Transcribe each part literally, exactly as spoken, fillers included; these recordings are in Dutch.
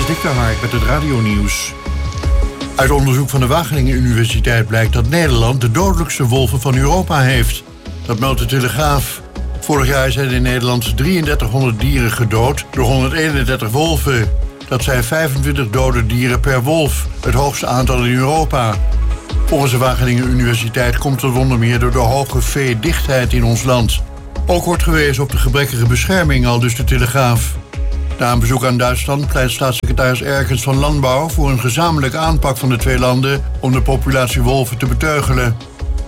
is Dick de Hark met het radionieuws. Uit onderzoek van de Wageningen Universiteit blijkt dat Nederland de dodelijkste wolven van Europa heeft. Dat meldt de Telegraaf. Vorig jaar zijn in Nederland drieëndertighonderd dieren gedood door honderdeenendertig wolven. Dat zijn vijfentwintig dode dieren per wolf, het hoogste aantal in Europa. Volgens de Wageningen Universiteit komt het onder meer door de hoge veedichtheid in ons land. Ook wordt gewezen op de gebrekkige bescherming, aldus de Telegraaf. Na een bezoek aan Duitsland pleit staatssecretaris Erkens van Landbouw voor een gezamenlijke aanpak van de twee landen om de populatie wolven te beteugelen.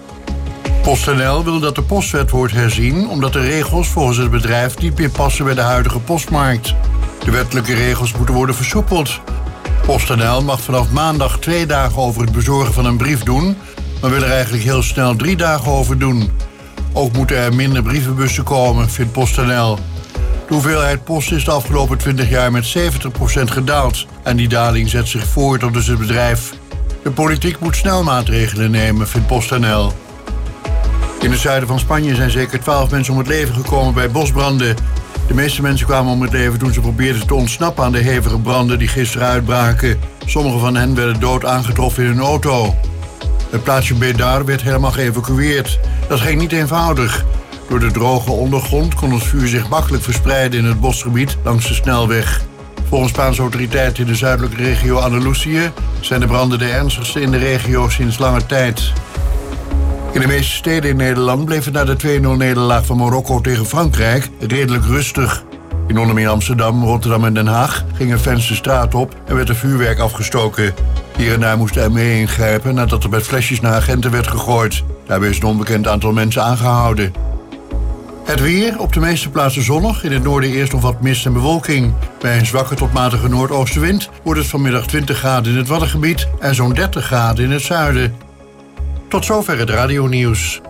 PostNL wil dat de postwet wordt herzien omdat de regels volgens het bedrijf niet meer passen bij de huidige postmarkt. De wettelijke regels moeten worden versoepeld. PostNL mag vanaf maandag twee dagen over het bezorgen van een brief doen, maar wil er eigenlijk heel snel drie dagen over doen. Ook moeten er minder brievenbussen komen, vindt PostNL. De hoeveelheid post is de afgelopen twintig jaar met zeventig procent gedaald. En die daling zet zich voort op dus het bedrijf. De politiek moet snel maatregelen nemen, vindt PostNL. In het zuiden van Spanje zijn zeker twaalf mensen om het leven gekomen bij bosbranden. De meeste mensen kwamen om het leven toen ze probeerden te ontsnappen aan de hevige branden die gisteren uitbraken. Sommige van hen werden dood aangetroffen in hun auto. Het plaatsje Bedar werd helemaal geëvacueerd. Dat ging niet eenvoudig. Door de droge ondergrond kon het vuur zich makkelijk verspreiden in het bosgebied langs de snelweg. Volgens Spaanse autoriteiten in de zuidelijke regio Andalusië zijn de branden de ernstigste in de regio sinds lange tijd. In de meeste steden in Nederland bleef het na de twee nul nederlaag van Marokko tegen Frankrijk redelijk rustig. In onder meer Amsterdam, Rotterdam en Den Haag gingen fans de straat op en werd er vuurwerk afgestoken. Hier en daar moest de M E ingrijpen nadat er met flesjes naar agenten werd gegooid. Daarbij is een onbekend aantal mensen aangehouden. Het weer, op de meeste plaatsen zonnig, in het noorden eerst nog wat mist en bewolking. Bij een zwakke tot matige noordoostenwind wordt het vanmiddag twintig graden in het Waddengebied en zo'n dertig graden in het zuiden. Tot zover het radionieuws.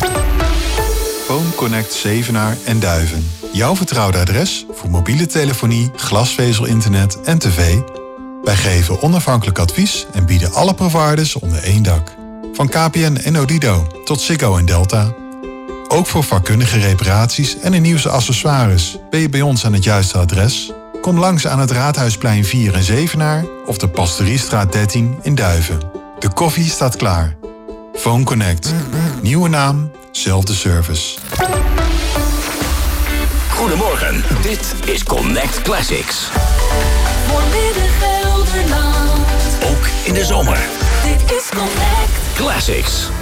Phone Connect Zevenaar en Duiven. Jouw vertrouwde adres voor mobiele telefonie, glasvezel-internet en tv. Wij geven onafhankelijk advies en bieden alle providers onder één dak. Van K P N en Odido tot Ziggo en Delta. Ook voor vakkundige reparaties en de nieuwste accessoires ben je bij ons aan het juiste adres. Kom langs aan het Raadhuisplein vier in Zevenaar of de Pastoriestraat dertien in Duiven. De koffie staat klaar. Phone Connect. Nieuwe naam, zelfde service. Goedemorgen, dit is Connect Classics. Voor Midden-Gelderland. Ook in de zomer. Dit is Connect Classics.